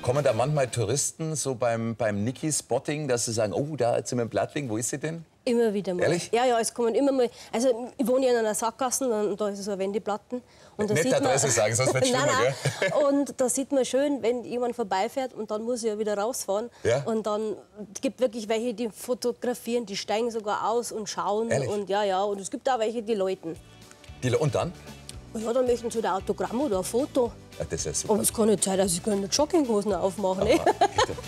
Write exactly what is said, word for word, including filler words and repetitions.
Kommen da manchmal Touristen so beim, beim Niki-Spotting, dass sie sagen, oh, da sind wir im Plattling, wo ist sie denn? Immer wieder mal. Ehrlich? Ja, ja, es kommen immer mal. Also ich wohne ja in einer Sackgasse und da ist so eine Wendeplatten. Und da Nicht sieht man, Adresse sagen, sonst wird es schlimmer, nein, gell? nein. Und da sieht man schön, wenn jemand vorbeifährt und dann muss ich ja wieder rausfahren. Ja? Und dann gibt wirklich welche, die fotografieren, die steigen sogar aus und schauen. Ehrlich? Und ja, ja. Und es gibt auch welche, die läuten. Die, und dann? Ja, dann möchten sie ein Autogramm oder ein Foto. Ja, das ist ja super. Aber es kann nicht sein, dass ich keine Jogginghosen aufmache. Ne?